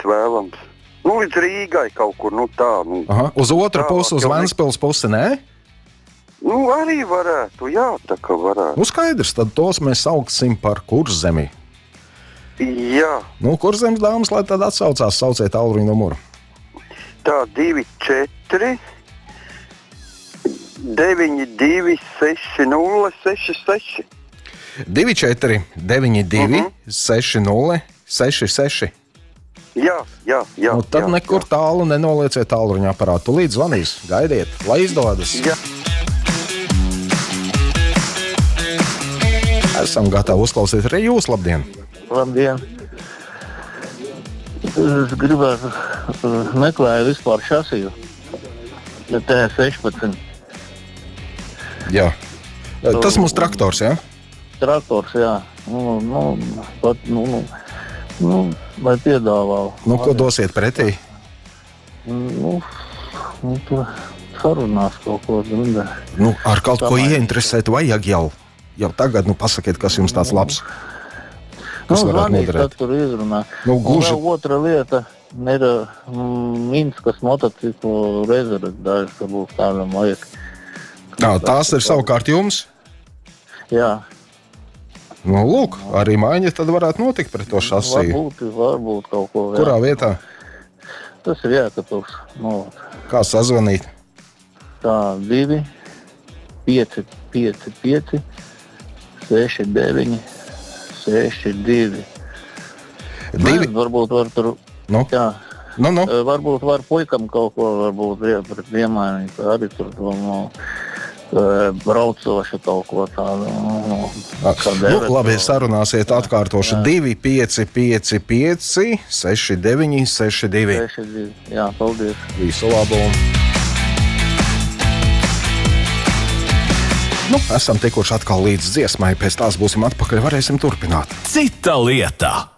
Ventspils vēlams. Nu, līdz Rīgai kaut kur, nu tā. Nu, Aha, uz otru pusi, uz Ventspils pusi, nē? Nu, arī varētu, jā, tā kā varētu. Nu, skaidrs, tad tos mēs sauksim par Kurzemi. Jā. Nu, Kurzemes dāmas, lai tad atsaucās, sauciet tālruņa numuru. Tā, 24 92 60 66. 24 92 60 66. Jā. Nu, tad nekur tālu nenolieciet tālruņa aparātu. Līdz zvanīs, gaidiet, lai izdodas. Jā. Esam gatavi uzklausīt arī jūs, labdien! Labdien! Es gribētu meklēt vispār šasiju. T16. Jā. Tas mums traktors, jā? Traktors, jā. Vai piedāvāju. Nu, ko dosiet pretī? Tur sarunās kaut ko. Nu, ar kaut ko ieinteresēt vajag jau. Jau tagad, pasakiet, kas jums tāds labs. Kas varētu noderēt? Tad tur izrunā. Gluži. Vēl otra lieta ir Minskas motociklu rezerves daļas, ka būs tādam vajag. Tās ir savukārt jums? Jā. Nu, lūk, arī maiņa tad varētu notikt pret to šasiju. Varbūt kaut ko. Jā. Kurā vietā? Tas ir Jēkabpils. Kā sazvanīt? Tā, 2 5 5 5 6 9 6 2. Varbūt var tur. Nu? Jā. Nu. Varbūt var puikam kaut ko pret iemainīt. Arī tur braucoša kaut ko tādu. Labi, sarunāsiet, atkārtošu 2 5 5 5 6 9 6 2. 6 2. Jā, paldies. Visu labu. Esam tikuši atkal līdz dziesmai, pēc tās būsim atpakaļ, varēsim turpināt. Cita lieta.